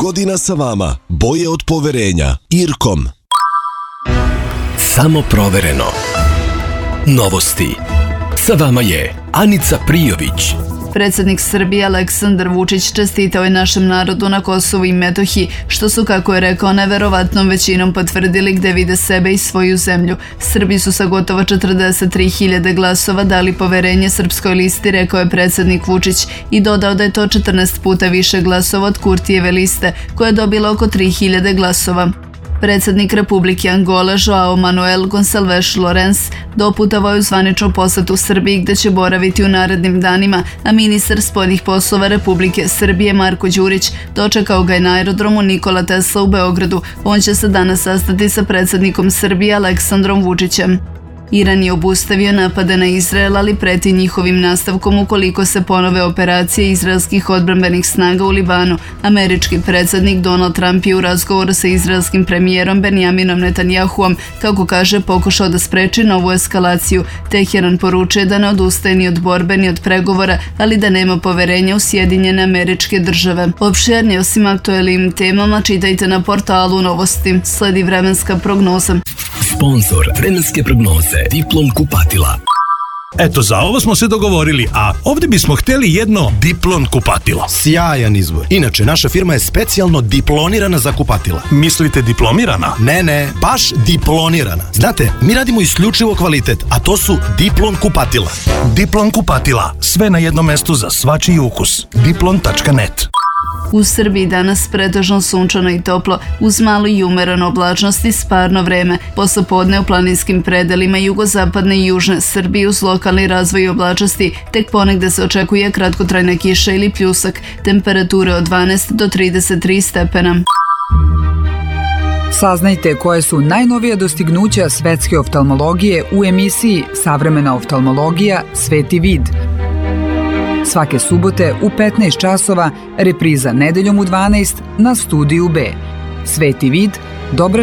godina sa vama, boje od poverenja. IRCOM. Samo provereno. Novosti. Sa vama je Anica Prijović. Predsjednik Srbije Aleksandar Vučić čestitao je našem narodu na Kosovu i Metohiji, što su, kako je rekao, neverovatnom većinom potvrdili gde vide sebe i svoju zemlju. Srbi su sa gotovo 43.000 glasova dali poverenje Srpskoj listi, rekao je predsjednik Vučić i dodao da je to 14 puta više glasova od Kurtijeve liste, koja je dobila oko 3.000 glasova. Predsjednik Republike Angola Joao Manuel Gonçalves Lorenz doputovao je u zvaničnu posetu Srbiji gde će boraviti u narednim danima, a ministar spoljnih poslova Republike Srbije Marko Đurić dočekao ga je na aerodromu Nikola Tesla u Beogradu. On će se danas sastati sa predsjednikom Srbije Aleksandrom Vučićem. Iran je obustavio napade na Izrael, ali preti njihovim nastavkom ukoliko se ponove operacije izraelskih odbrambenih snaga u Libanu. Američki predsjednik Donald Trump je u razgovoru sa izraelskim premijerom Benjaminom Netanjahuom, kako kaže, pokušao da spreči novu eskalaciju. Teheran poručuje da ne odustaje ni od borbe ni od pregovora, ali da nema poverenja u Sjedinjene Američke Države. Opširnije o svim aktuelnim temama čitajte na portalu Novosti. Sledi vremenska prognoza. Sponzor vremenske prognoze Diplom kupatila. Eto, za ovo smo se dogovorili, a ovdje bismo htjeli jedno Diplon kupatilo. Sjajan izbor. Inače, naša firma je specijalno diplonirana za kupatila. Mislite diplomirana? Ne, baš diplonirana. Znate, mi radimo isključivo kvalitet, a to su Diplon kupatila. Diplon kupatila. Sve na jednom mestu za svačiji ukus. Diplon.net. U Srbiji danas pretežno sunčano i toplo, uz malu i umerenu oblačnost i sparno vreme. Poslepodne u planinskim predelima jugozapadne i južne Srbije uz lokalni razvoj oblačnosti, tek ponegde se očekuje kratkotrajna kiša ili pljusak, temperature od 12 do 33 stepena. Saznajte koje su najnovija dostignuća svetske oftalmologije u emisiji Savremena oftalmologija – Sveti vid. Svake subote u 15 časova, repriza nedeljom u 12 na Studiju B. Sveti vid, dobra